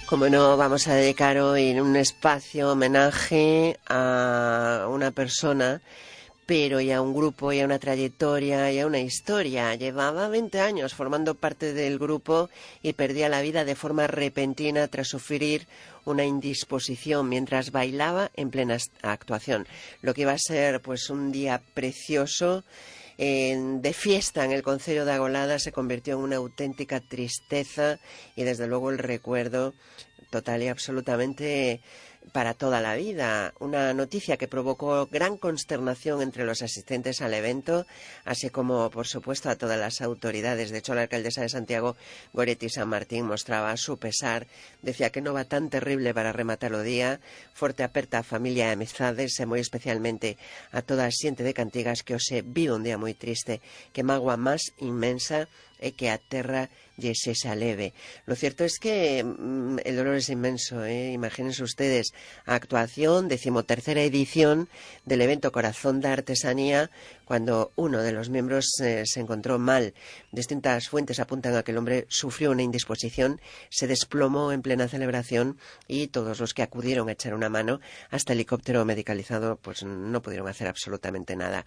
Como no, vamos a dedicar hoy un espacio homenaje a una persona, pero y a un grupo, y a una trayectoria, y a una historia. Llevaba 20 años formando parte del grupo y perdía la vida de forma repentina tras sufrir una indisposición mientras bailaba en plena actuación. Lo que iba a ser pues un día precioso de fiesta en el concello de Agolada se convirtió en una auténtica tristeza y desde luego el recuerdo total y absolutamente para toda la vida. Una noticia que provocó gran consternación entre los asistentes al evento, así como, por supuesto, a todas las autoridades. De hecho, la alcaldesa de Santiago, Goretti San Martín, mostraba su pesar. Decía que no va tan terrible para rematar o día. Forte aperta a familia e amizades, e moi especialmente a toda a xente de Cantigas que hoxe vive un día moi triste, que magua máis inmensa e que a terra lle sexa leve. Lo cierto es que el dolor es inmenso, ¿eh? Imagínense ustedes, actuación, 13ª edición del evento Corazón da Artesanía, cuando uno de los miembros se encontró mal. Distintas fuentes apuntan a que el hombre sufrió una indisposición, se desplomó en plena celebración y todos los que acudieron a echar una mano, hasta helicóptero medicalizado, pues no pudieron hacer absolutamente nada.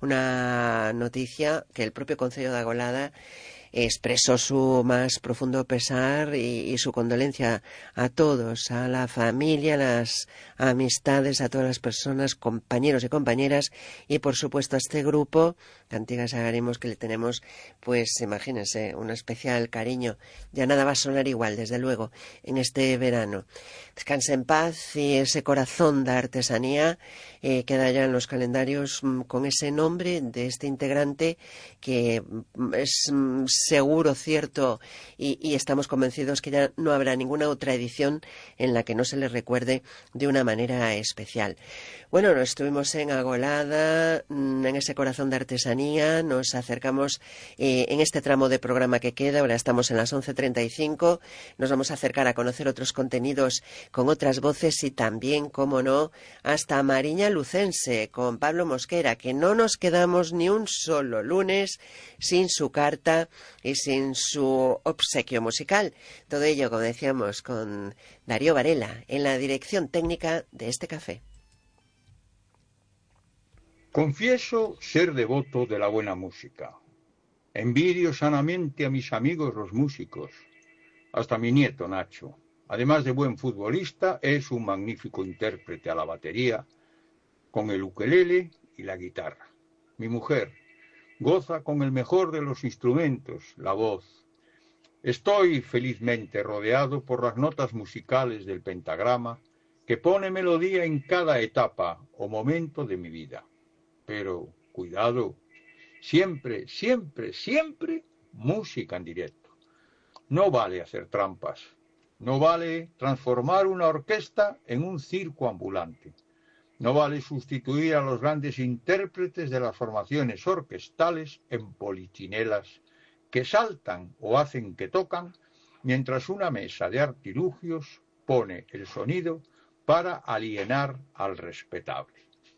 Una noticia que el propio Concello de Agolada expresó su más profundo pesar y su condolencia a todos, a la familia, a las amistades, a todas las personas, compañeros y compañeras, y por supuesto a este grupo, Cantigas Agaremos, que le tenemos, pues imagínense, un especial cariño. Ya nada va a sonar igual, desde luego, en este verano. Descanse en paz y ese corazón de artesanía queda ya en los calendarios con ese nombre de este integrante que es seguro, cierto, y estamos convencidos que ya no habrá ninguna otra edición en la que no se le recuerde de una manera especial. Bueno, nos estuvimos en Agolada, en ese corazón de artesanía, nos acercamos en este tramo de programa que queda, ahora estamos en las 11:35, nos vamos a acercar a conocer otros contenidos con otras voces y también, como no, hasta Mariña Lucense con Pablo Mosquera, que no nos quedamos ni un solo lunes sin su carta y sin su obsequio musical. Todo ello, como decíamos, con Darío Varela en la dirección técnica de este café. Confieso ser devoto de la buena música. Envidio sanamente a mis amigos los músicos. Hasta mi nieto Nacho, además de buen futbolista, es un magnífico intérprete a la batería, con el ukelele y la guitarra. Mi mujer goza con el mejor de los instrumentos, la voz. Estoy felizmente rodeado por las notas musicales del pentagrama, que pone melodía en cada etapa o momento de mi vida. Pero, cuidado, siempre, siempre, siempre música en directo. No vale hacer trampas. No vale transformar una orquesta en un circo ambulante. No vale sustituir a los grandes intérpretes de las formaciones orquestales en polichinelas que saltan o hacen que tocan, mientras una mesa de artilugios pone el sonido para alienar al respetable.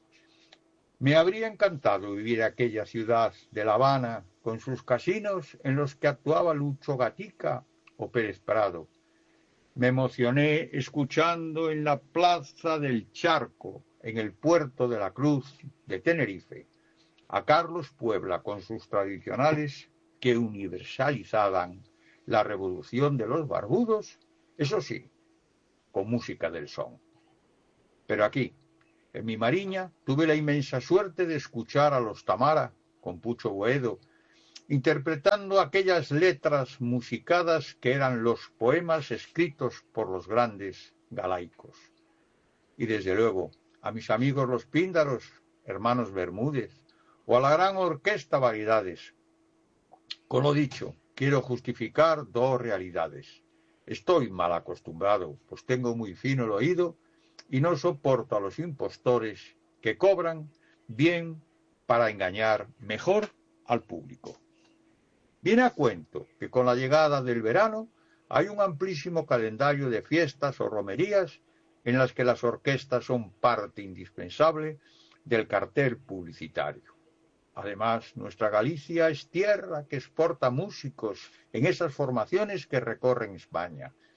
Me habría encantado vivir aquella ciudad de La Habana con sus casinos en los que actuaba Lucho Gatica o Pérez Prado. Me emocioné escuchando en la Plaza del Charco, en el puerto de la Cruz de Tenerife, a Carlos Puebla con sus tradicionales que universalizaban la revolución de los barbudos, eso sí, con música del son. Pero aquí, en mi Mariña, tuve la inmensa suerte de escuchar a los Tamara, con Pucho Boedo, interpretando aquellas letras musicadas que eran los poemas escritos por los grandes galaicos. Y desde luego, a mis amigos los Píndaros, hermanos Bermúdez, o a la gran orquesta Variedades. Con lo dicho, quiero justificar dos realidades. Estoy mal acostumbrado, pues tengo muy fino el oído y no soporto a los impostores que cobran bien para engañar mejor al público. Viene a cuento que con la llegada del verano hay un amplísimo calendario de fiestas o romerías en las que las orquestas son parte indispensable del cartel publicitario. Además, nuestra Galicia es tierra que exporta músicos en esas formaciones que recorren España.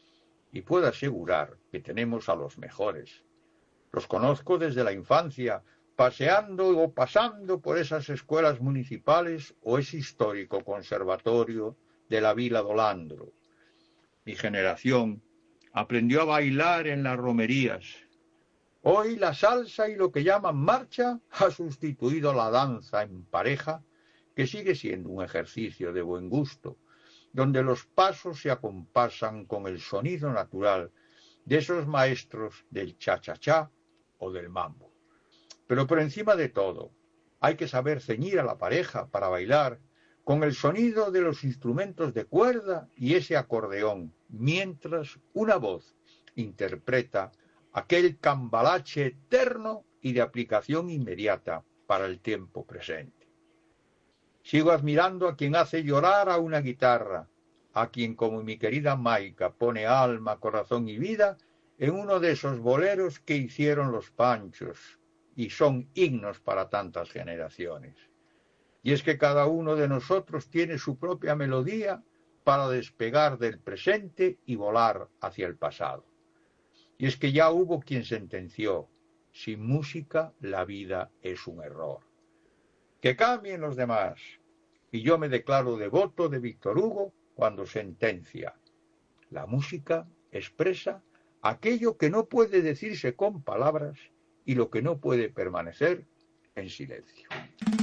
y puedo asegurar que tenemos a los mejores. Los conozco desde la infancia, paseando o pasando por esas escuelas municipales o ese histórico conservatorio de la Vila do Landro. Mi generación aprendió a bailar en las romerías. Hoy la salsa y lo que llaman marcha ha sustituido la danza en pareja, que sigue siendo un ejercicio de buen gusto, donde los pasos se acompasan con el sonido natural de esos maestros del cha-cha-cha o del mambo. Pero por encima de todo, hay que saber ceñir a la pareja para bailar con el sonido de los instrumentos de cuerda y ese acordeón, mientras una voz interpreta aquel cambalache eterno y de aplicación inmediata para el tiempo presente. Sigo admirando a quien hace llorar a una guitarra, a quien, como mi querida Maica, pone alma, corazón y vida en uno de esos boleros que hicieron los Panchos y son himnos para tantas generaciones. Y es que cada uno de nosotros tiene su propia melodía para despegar del presente y volar hacia el pasado. Y es que ya hubo quien sentenció: sin música la vida es un error. Que cambien los demás. Y yo me declaro devoto de Víctor Hugo cuando sentencia: la música expresa aquello que no puede decirse con palabras y lo que no puede permanecer en silencio.